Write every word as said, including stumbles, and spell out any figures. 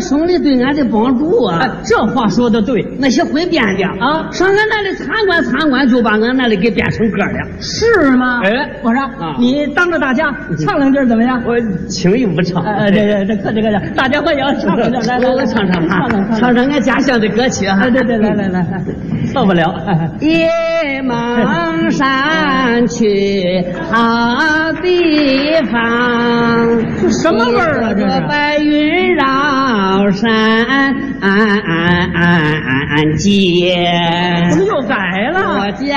胜利对俺的帮助啊！ 哎，这话说的对。 那些会编的啊， 上俺那里参观参观，就把俺那里给编成歌了。 是吗？ 哎， 我说啊，你当着大家唱两句怎么样？ 我轻易不唱。 哎，对对对，客气客气，大家伙也要唱两句。来， 我我唱唱哈，唱唱俺家乡的歌曲哈。 哎，对对，来来来来，受不了。 野芒山去好地方， 这什么味儿啊？这是白云绕山间， 怎么又改了？ 我家